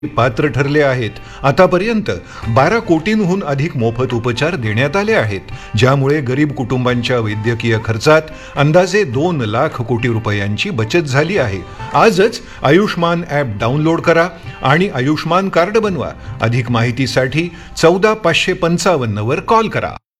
पात्र ठरले आहेत. आतापर्यंत 12 कोटींहून अधिक मोफत उपचार देण्यात आले आहेत, ज्यामुळे गरीब कुटुंबांच्या वैद्यकीय खर्चात अंदाजे 2 लाख कोटी रुपयांची बचत झाली आहे. आजच आयुष्मान ॲप डाउनलोड करा आणि आयुष्मान कार्ड बनवा. अधिक माहितीसाठी 14 555 वर कॉल करा.